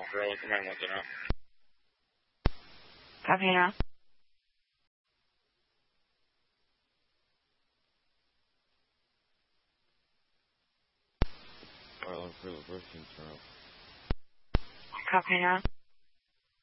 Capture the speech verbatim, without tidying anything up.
really connect with it. Copy now. Alright, I'm for the first turn up. Copy now.